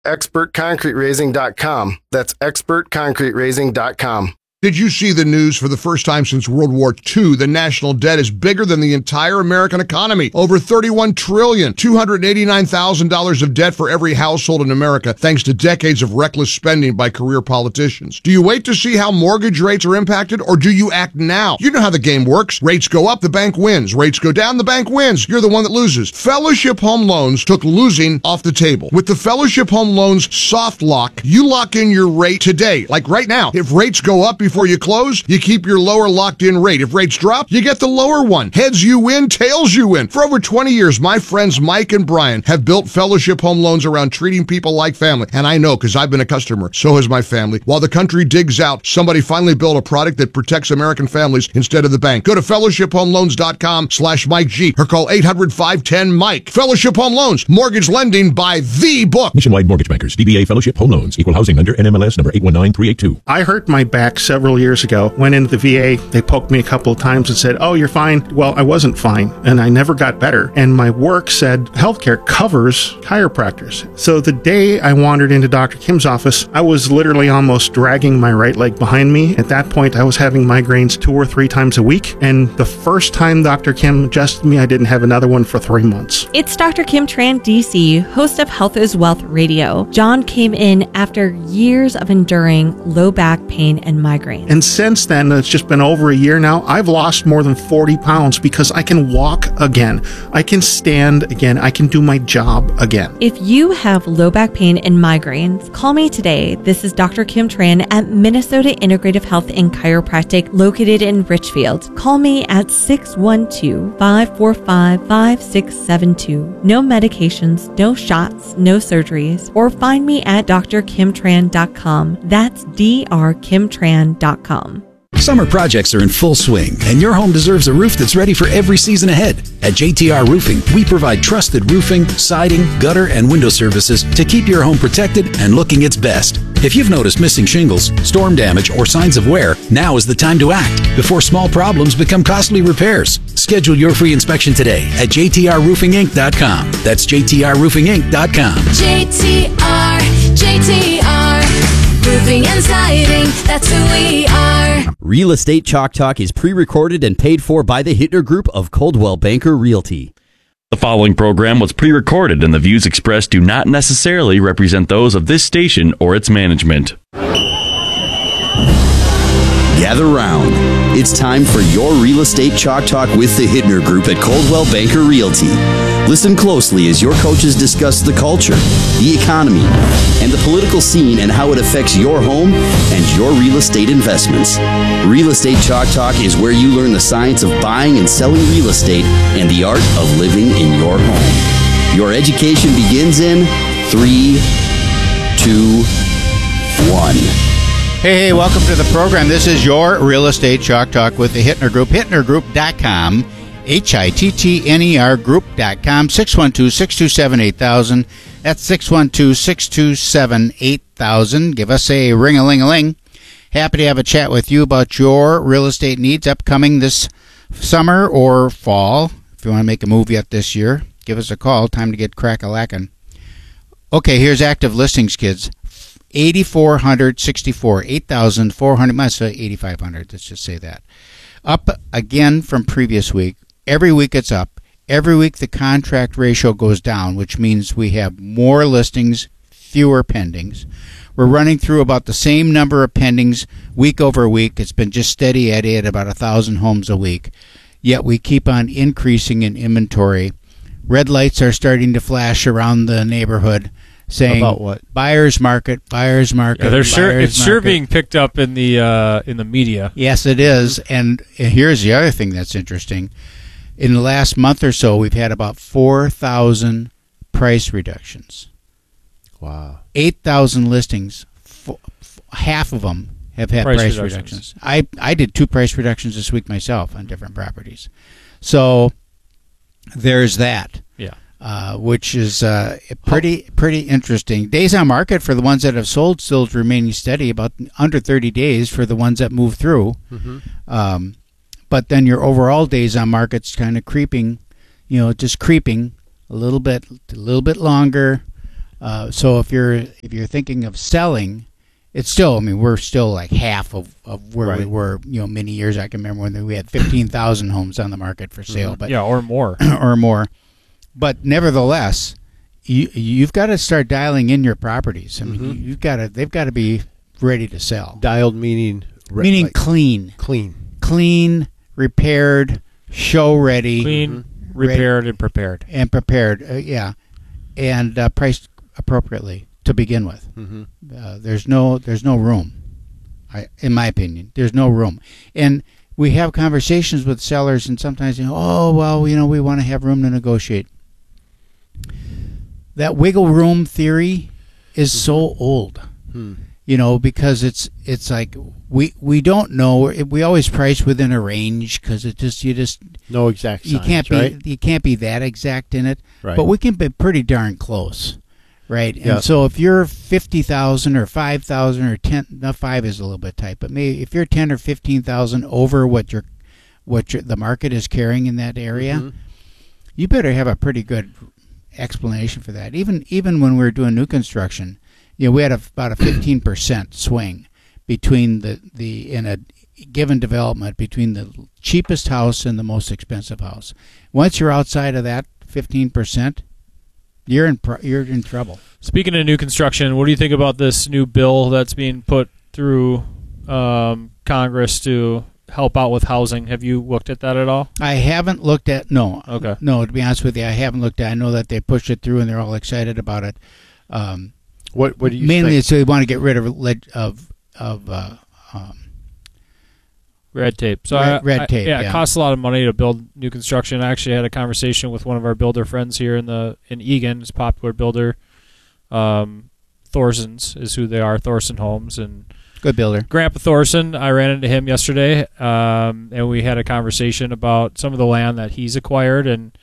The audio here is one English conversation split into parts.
expertconcreteraising.com. That's expertconcreteraising.com. Did you see the news? For the first time since World War II, the national debt is bigger than the entire American economy. Over $31 trillion, $289,000 of debt for every household in America, thanks to decades of reckless spending by career politicians. Do you wait to see how mortgage rates are impacted, or do you act now? You know how the game works. Rates go up, the bank wins. Rates go down, the bank wins. You're the one that loses. Fellowship Home Loans took losing off the table. With the Fellowship Home Loans soft lock, you lock in your rate today, like right now. If rates go up before you close, you keep your lower locked-in rate. If rates drop, you get the lower one. Heads you win, tails you win. For over 20 years, my friends Mike and Brian have built Fellowship Home Loans around treating people like family. And I know, because I've been a customer. So has my family. While the country digs out, somebody finally built a product that protects American families instead of the bank. Go to fellowshiphomeloans.com/Mike G or call 800-510-MIKE. Fellowship Home Loans, mortgage lending by the book. Nationwide Mortgage Bankers, DBA Fellowship Home Loans, Equal Housing Lender, NMLS number 819382. I hurt my back several years ago. Went into the VA. They poked me a couple of times and said, "Oh, you're fine." Well, I wasn't fine, and I never got better. And my work said healthcare covers chiropractors. So the day I wandered into Dr. Kim's office, I was literally almost dragging my right leg behind me. At that point, I was having migraines 2 or 3 times a week. And the first time Dr. Kim adjusted me, I didn't have another one for 3 months. It's Dr. Kim Tran, DC, host of Health is Wealth Radio. John came in after years of enduring low back pain and migraines. And since then, it's just been over a year now, I've lost more than 40 pounds because I can walk again. I can stand again. I can do my job again. If you have low back pain and migraines, call me today. This is Dr. Kim Tran at Minnesota Integrative Health and Chiropractic, located in Richfield. Call me at 612-545-5672. No medications, no shots, no surgeries. Or find me at drkimtran.com. That's drkimtran.com. Summer projects are in full swing, and your home deserves a roof that's ready for every season ahead. At JTR Roofing, we provide trusted roofing, siding, gutter, and window services to keep your home protected and looking its best. If you've noticed missing shingles, storm damage, or signs of wear, now is the time to act before small problems become costly repairs. Schedule your free inspection today at jtrroofinginc.com. That's jtrroofinginc.com. JTR Roofing and Siding, that's who we are. Real Estate Chalk Talk is pre-recorded and paid for by the Hittner Group of Coldwell Banker Realty. The following program was pre-recorded, and the views expressed do not necessarily represent those of this station or its management. Gather round. It's time for your Real Estate Chalk Talk with the Hittner Group at Coldwell Banker Realty. Listen closely as your coaches discuss the culture, the economy, and the political scene and how it affects your home and your real estate investments. Real Estate Chalk Talk is where you learn the science of buying and selling real estate and the art of living in your home. Your education begins in 3, 2, 1. Hey, welcome to the program. This is your Real Estate Chalk Talk with the Hittner Group. HittnerGroup.com, HITTNER Group.com, 612-627-8000. That's 612-627-8000. Give us a ring-a-ling-a-ling. Happy to have a chat with you about your real estate needs upcoming this summer or fall. If you want to make a move yet this year, give us a call. Time to get crack-a-lackin'. Okay, here's active listings, kids. 8,464, 8,400, might say 8,500, let's just say that. Up again from previous week. Every week it's up. Every week the contract ratio goes down, which means we have more listings, fewer pendings. We're running through about the same number of pendings week over week. It's been just steady at about 1,000 homes a week. Yet we keep on increasing in inventory. Red lights are starting to flash around the neighborhood, saying about what? Buyer's market. Yeah, it's sure being picked up in the media. Yes, it is. And here's the other thing that's interesting. In the last month or so, we've had about 4,000 price reductions. Wow. 8,000 listings. Half of them have had price reductions. I did 2 price reductions this week myself on different properties. So there's that. Yeah. Which is pretty interesting. Days on market for the ones that have sold still remaining steady, about under 30 days for the ones that move through. Mm-hmm. But then your overall days on market's kind of creeping, just creeping a little bit longer. So if you're thinking of selling, it's still, I mean, we're still like half of where we were, many years. I can remember when we had 15,000 homes on the market for sale, but or more, or more. But nevertheless, you've got to start dialing in your properties. I mean, they've got to be ready to sell. Dialed meaning clean, repaired, show ready, clean, repaired, and prepared, and priced appropriately to begin with. There's no room, in my opinion. There's no room, and we have conversations with sellers, and sometimes we want to have room to negotiate. That wiggle room theory is so old, because it's like we don't know. We always price within a range because you just no exact science, you can't be that exact in it, right. But we can be pretty darn close. Right, and Yeah. so if you're 50,000 or 5,000 or 10, now 5 is a little bit tight, but maybe if you're 10 or 15,000 over what the market is carrying in that area, you better have a pretty good explanation for that. Even when we were doing new construction, we had about a 15% swing between the in a given development between the cheapest house and the most expensive house. Once you're outside of that 15%. You're in trouble. Speaking of new construction, what do you think about this new bill that's being put through Congress to help out with housing? Have you looked at that at all? I haven't looked at no. Okay. No, to be honest with you, I haven't looked at it. I know that they pushed it through and they're all excited about it. What do you mainly think? it's they want to get rid of red tape. So red tape. Yeah, it costs a lot of money to build new construction. I actually had a conversation with one of our builder friends here in Eagan. It's a popular builder. Thorson's is who they are. Thorson Homes and good builder. Grandpa Thorson. I ran into him yesterday, and we had a conversation about some of the land that he's acquired and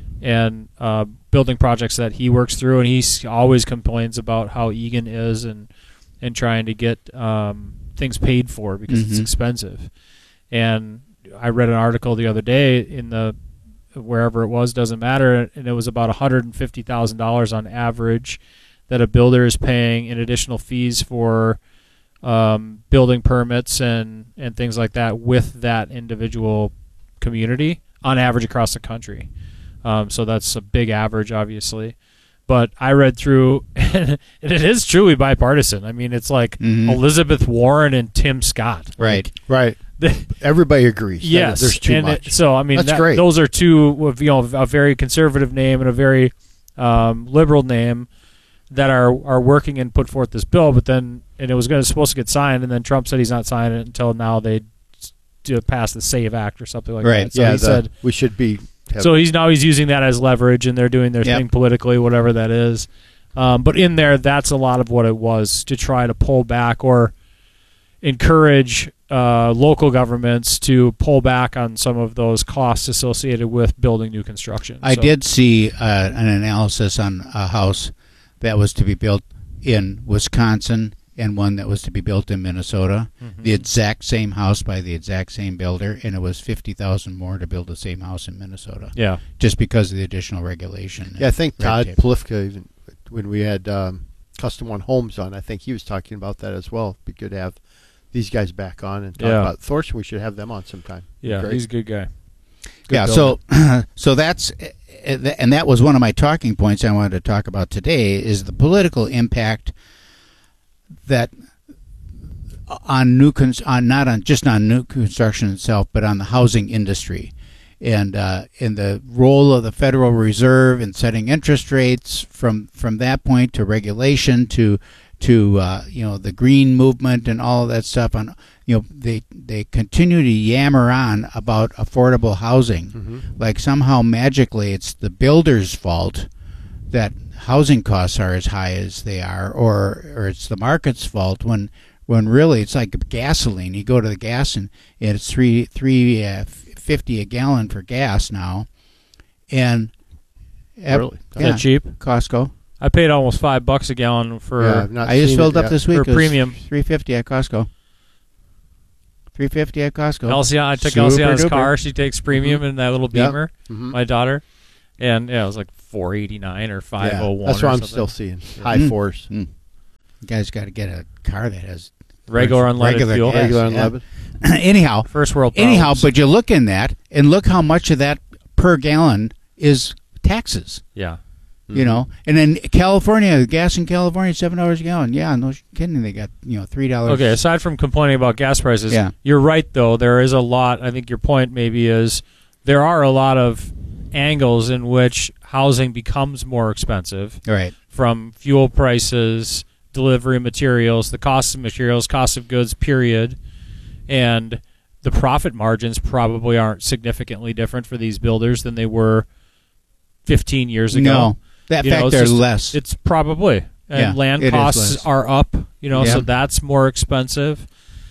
building projects that he works through. And he always complains about how Eagan is and trying to get things paid for because it's expensive. And I read an article the other day in the wherever it was, doesn't matter, and it was about $150,000 on average that a builder is paying in additional fees for building permits and things like that with that individual community on average across the country. So that's a big average, obviously. But I read through, and it is truly bipartisan. I mean, it's like Elizabeth Warren and Tim Scott. Right. Right. Everybody agrees. Yes. There's too much. So, I mean, that's great. Those are two, a very conservative name and a very liberal name that are working and put forth this bill. But then, and it was supposed to get signed, and then Trump said he's not signing it until now they pass the SAVE Act or something like that. So he said we should be. So he's using that as leverage, and they're doing their thing politically, whatever that is. But in there, that's a lot of what it was, to try to pull back or encourage local governments to pull back on some of those costs associated with building new construction. I did see an analysis on a house that was to be built in Wisconsin and one that was to be built in Minnesota. The exact same house by the exact same builder, and it was $50,000 more to build the same house in Minnesota. Yeah, just because of the additional regulation. Yeah, I think Todd Plifka, when we had Custom One Homes on, I think he was talking about that as well. It'd be good to have these guys back on and talk about Thorson. We should have them on sometime. Yeah, he's a good guy. Good builder. So that's, and that was one of my talking points I wanted to talk about today, is the political impact that on not just on new construction itself, but on the housing industry, and in the role of the Federal Reserve in setting interest rates from that point to regulation to the green movement and all of that stuff. On they continue to yammer on about affordable housing, like somehow magically it's the builder's fault that housing costs are as high as they are, or it's the market's fault, when really it's like gasoline. You go to the gas and it's $3.50 a gallon for gas now, and really? Is that cheap? Costco. I paid almost $5 a gallon for. Yeah, I just filled up this week for premium. $3.50 at Costco. $3.50 at Costco. I took Elsiana's car. She takes premium in that little Beamer. My daughter. And yeah, it was like 489 or 501. That's or what I'm something. still seeing. High fours. You guys got to get a car that has Regular unleaded fuel. gas, Regular yeah. unleaded. Anyhow, First world Anyhow, problems. but you look in that and look how much of that per gallon is taxes. Yeah. You know, and then California, gas in California, $7 a gallon. Yeah, no kidding. They got $3. Okay, aside from complaining about gas prices, Yeah. you're right, though. There is a lot. I think your point maybe is there are a lot of angles in which housing becomes more expensive. Right. From fuel prices, delivery materials, the cost of materials, cost of goods, period. And the profit margins probably aren't significantly different for these builders than they were 15 years ago. No. In fact, it's they're just- less. It's probably. And Yeah, land it is costs less. are up, Yeah. so that's more expensive.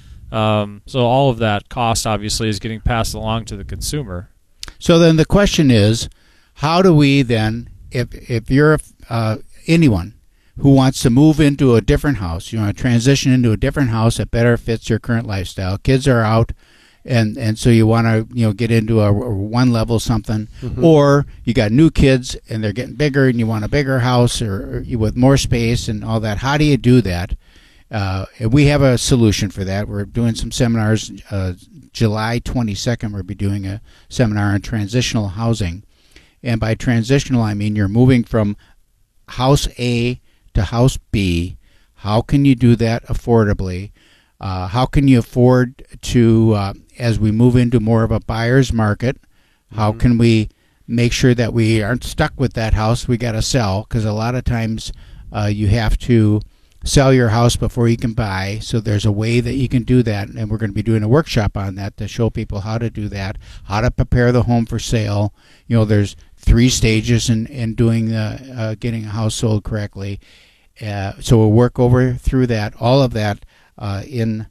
So all of that cost obviously is getting passed along to the consumer. So then the question is, how do we then, if you're anyone who wants to move into a different house, you want to transition into a different house that better fits your current lifestyle, kids are out, and so you want to get into a one level something, or you got new kids and they're getting bigger and you want a bigger house or with more space and all that. How do you do that? And we have a solution for that. We're doing some seminars. July 22nd, we'll be doing a seminar on transitional housing. And by transitional, I mean you're moving from house A to house B. How can you do that affordably? How can you afford to, as we move into more of a buyer's market, how can we make sure that we aren't stuck with that house we got to sell? Because a lot of times you have to sell your house before you can buy. So there's a way that you can do that, and we're going to be doing a workshop on that to show people how to do that, how to prepare the home for sale. There's 3 stages in doing getting a house sold correctly. So we'll work through that. All of that in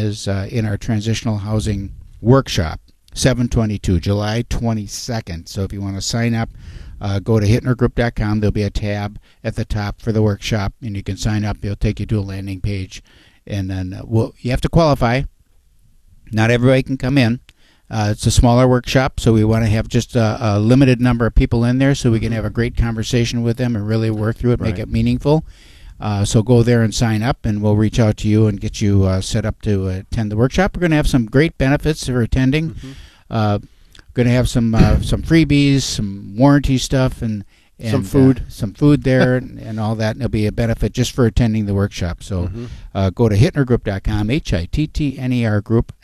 our transitional housing workshop, 7/22, July 22nd. So if you want to sign up, go to hittnergroup.com. There'll be a tab at the top for the workshop, and you can sign up. It'll take you to a landing page, and then you have to qualify. Not everybody can come in. It's a smaller workshop, so we want to have just a limited number of people in there so we can have a great conversation with them and really work through it, make it meaningful. So go there and sign up, and we'll reach out to you and get you set up to attend the workshop. We're going to have some great benefits for attending. Going to have some freebies, some warranty stuff, and some food. Some food there, and all that. And it'll be a benefit just for attending the workshop. So go to hittnergroup.com, HITTNER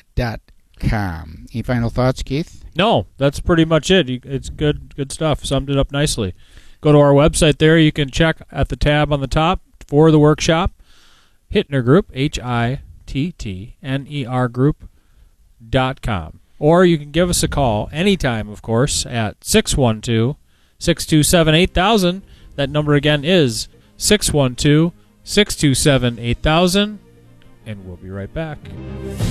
group.com. Any final thoughts, Keith? No, that's pretty much it. It's good stuff. Summed it up nicely. Go to our website there. You can check at the tab on the top for the workshop. Hittner Group, HITTNER group.com. Or you can give us a call anytime, of course, at 612-627-8000. That number again is 612-627-8000. And we'll be right back.